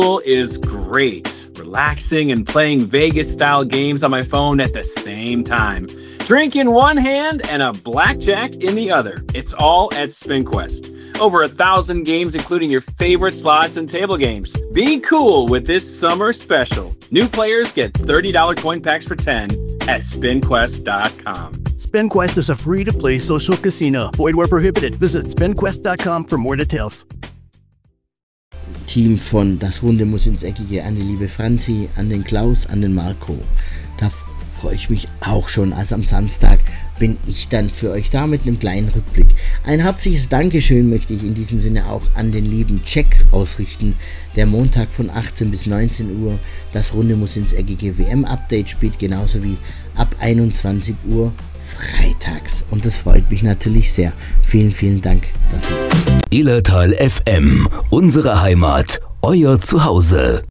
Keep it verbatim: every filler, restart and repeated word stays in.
is great. Relaxing and playing Vegas-style games on my phone at the same time. Drink in one hand and a blackjack in the other. It's all at SpinQuest. Over a thousand games, including your favorite slots and table games. Be cool with this summer special. New players get thirty dollars coin packs for ten at spin quest dot com. SpinQuest is a free-to-play social casino. Void where prohibited. Visit spin quest dot com for more details. Team von Das Runde muss ins Eckige, an die liebe Franzi, an den Klaus, an den Marco. Da freue ich mich auch schon. Also am Samstag bin ich dann für euch da mit einem kleinen Rückblick. Ein herzliches Dankeschön möchte ich in diesem Sinne auch an den lieben Jack ausrichten, der Montag von achtzehn bis neunzehn Uhr Das Runde muss ins Eckige W M-Update spielt, genauso wie ab einundzwanzig Uhr freitags. Und das freut mich natürlich sehr. Vielen, vielen Dank dafür. Illertal F M, unsere Heimat, euer Zuhause.